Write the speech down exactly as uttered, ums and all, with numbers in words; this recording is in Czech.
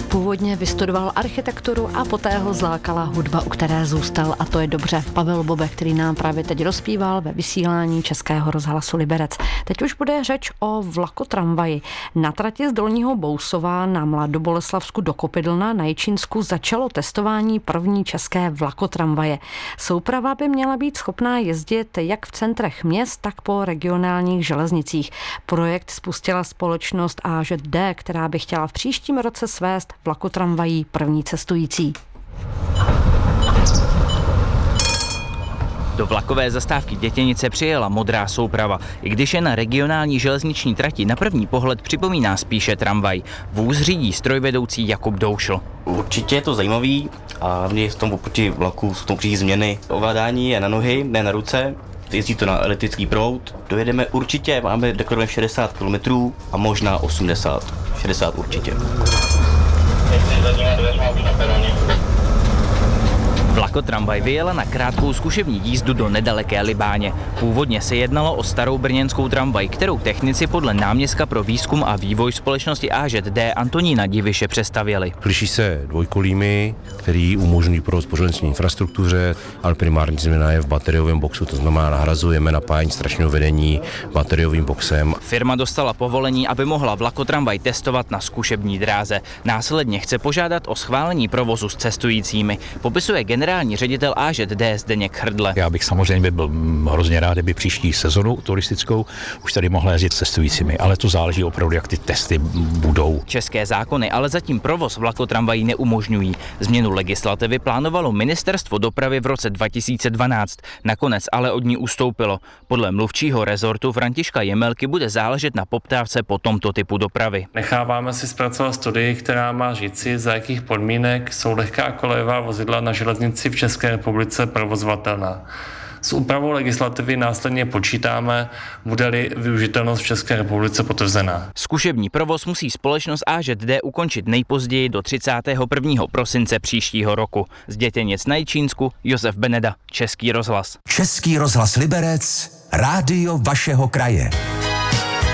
Původně vystudoval architekturu a poté ho zlákala hudba, u které zůstal, a to je dobře. Pavel Bobek, který nám právě teď rozpíval ve vysílání Českého rozhlasu Liberec. Teď už bude řeč o vlakotramvaji. Na trati z Dolního Bousova na Mladoboleslavsku do Kopidlna na Jičínsku začalo testování první české vlakotramvaje. Souprava by měla být schopná jezdit jak v centrech měst, tak po regionálních železnicích. Projekt spustila společnost A Ž D, která by chtěla v příštím roce svést vlakotramvají první cestující. Do vlakové zastávky Dětěnice přijela modrá souprava. I když je na regionální železniční trati, na první pohled připomíná spíše tramvaj. Vůz řídí strojvedoucí Jakub Doušl. Určitě je to zajímavý a mě v tom oproti vlaku jsou tom přijít změny. Ovládání je na nohy, ne na ruce. Jezdí to na elektrický proud. Dojedeme určitě, máme deklarované šedesát kilometrů a možná osmdesát. šedesát určitě. Vlakotramvaj vyjela na krátkou zkušební jízdu do nedaleké Libáně. Původně se jednalo o starou brněnskou tramvaj, kterou technici podle náměstka pro výzkum a vývoj společnosti A Ž D Antonína Diviše přestavěli. Liší se dvojkolími, který umožňují provoz po železniční infrastruktuře, ale primární změna je v bateriovém boxu, to znamená nahrazujeme napájení strašného vedení bateriovým boxem. Firma dostala povolení, aby mohla vlakotramvaj testovat na zkušební dráze. Následně chce požádat o schválení provozu s cestujícími. Popisuje generální ředitel A Ž D Zdeněk Hrdle. Já bych samozřejmě byl hrozně rád, kdyby příští sezonu turistickou už tady mohla jezdit s cestujícími, ale to záleží opravdu, jak ty testy budou. České zákony ale zatím provoz vlakotramvají neumožňují. Změnu legislativy plánovalo Ministerstvo dopravy v roce dva tisíce dvanáct. Nakonec ale od ní ustoupilo. Podle mluvčího rezortu Františka Jemelky bude záležet na poptávce po tomto typu dopravy. Necháváme si zpracovat studii, která má říci, za jakých podmínek jsou lehká kolejová vozidla na železnici v České republice provozovatelná. S úpravou legislativy následně počítáme, bude-li využitelnost v České republice potvrzená. Zkušební provoz musí společnost A Ž D ukončit nejpozději do třicátého prvního prosince příštího roku. Z Dětěnic na Jičínsku Josef Beneda, Český rozhlas. Český rozhlas Liberec, rádio vašeho kraje.